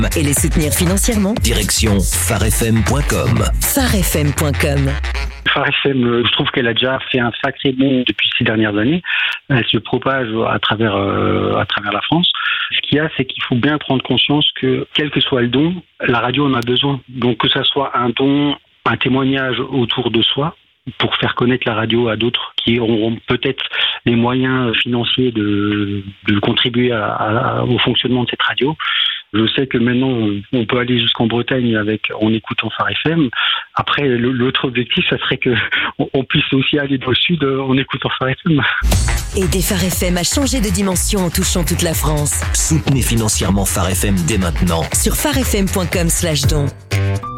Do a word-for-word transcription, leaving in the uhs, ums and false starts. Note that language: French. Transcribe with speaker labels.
Speaker 1: Et les soutenir financièrement.
Speaker 2: Direction phare f m point com.
Speaker 1: phare f m point com.
Speaker 3: Phare F M, je trouve qu'elle a déjà fait un sacré bond depuis ces dernières années. Elle se propage à travers euh, à travers la France. Ce qu'il y a, c'est qu'il faut bien prendre conscience que, quel que soit le don, la radio en a besoin. Donc que ça soit un don, un témoignage autour de soi, pour faire connaître la radio à d'autres qui auront peut-être les moyens financiers de, de contribuer à, à, au fonctionnement de cette radio. Je sais que maintenant, on peut aller jusqu'en Bretagne avec, en écoutant Phare F M. Après, l'autre objectif, ça serait que on puisse aussi aller dans le sud en écoutant Phare F M.
Speaker 1: Aidez Phare F M à changer de dimension en touchant toute la France.
Speaker 2: Soutenez financièrement Phare F M dès maintenant.
Speaker 1: Sur phare f m point com slash don.